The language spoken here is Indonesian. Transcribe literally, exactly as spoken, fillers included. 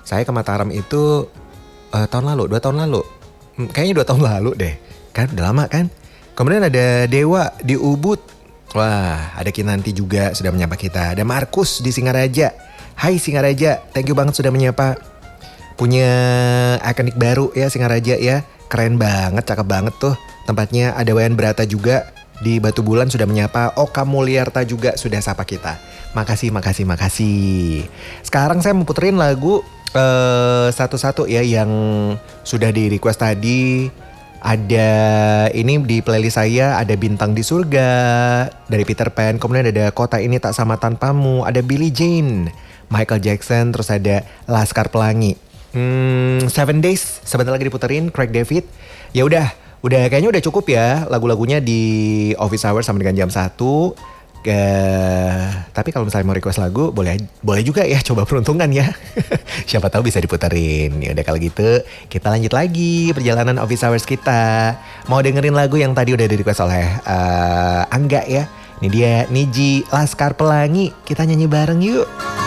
Saya ke Mataram itu uh, tahun lalu, dua tahun lalu. Hmm, kayaknya dua tahun lalu deh. Kan udah lama kan. Kemudian ada Dewa di Ubud. Wah, ada Kinanti juga sudah menyapa kita. Ada Markus di Singaraja. Hai Singaraja, thank you banget sudah menyapa. Punya ikonik baru ya Singaraja ya. Keren banget, cakep banget tuh tempatnya. Ada Wayan Brata juga di Batu Bulan sudah menyapa. Oka Mulyarta juga sudah sapa kita. Makasih, makasih, makasih. Sekarang saya mau puterin lagu uh, satu-satu ya yang sudah di request tadi. Ada ini di playlist saya, ada Bintang di Surga dari Peter Pan. Kemudian ada Kota Ini Tak Sama Tanpamu. Ada Billie Jean, Michael Jackson. Terus ada Laskar Pelangi. Hmm, Seven Days sebentar lagi diputerin, Craig David. Ya udah, udah kayaknya udah cukup ya lagu-lagunya di Office Hour sampai dengan jam satu. Uh, tapi kalau misalnya mau request lagu boleh boleh juga ya, coba peruntungan ya. Siapa tahu bisa diputerin. Ya udah kalau gitu kita lanjut lagi perjalanan Office Hours kita. Mau dengerin lagu yang tadi udah di request oleh uh, Angga ya. Ini dia Niji Laskar Pelangi. Kita nyanyi bareng yuk.